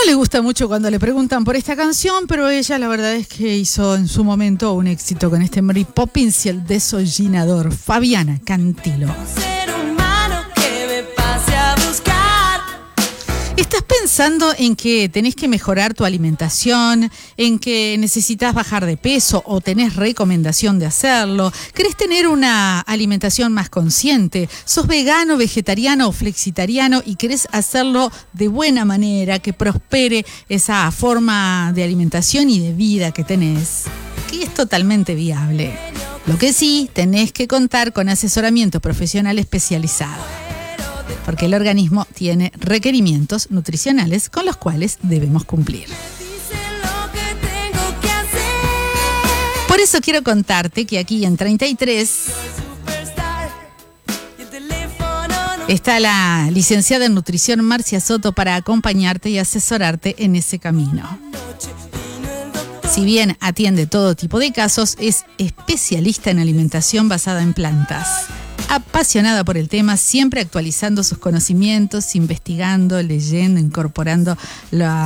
le gusta mucho cuando le preguntan por esta canción, pero ella la verdad es que hizo en su momento un éxito con este Mary Poppins y el desollinador. Fabiana Cantilo. ¿Estás pensando en que tenés que mejorar tu alimentación, en que necesitas bajar de peso o tenés recomendación de hacerlo? ¿Querés tener una alimentación más consciente? ¿Sos vegano, vegetariano o flexitariano y querés hacerlo de buena manera, que prospere esa forma de alimentación y de vida que tenés? Que es totalmente viable. Lo que sí, tenés que contar con asesoramiento profesional especializado, porque el organismo tiene requerimientos nutricionales con los cuales debemos cumplir. Por eso quiero contarte que aquí en 33 está la licenciada en nutrición Marcia Soto para acompañarte y asesorarte en ese camino. Si bien atiende todo tipo de casos, es especialista en alimentación basada en plantas. Apasionada por el tema, siempre actualizando sus conocimientos, investigando, leyendo, incorporando la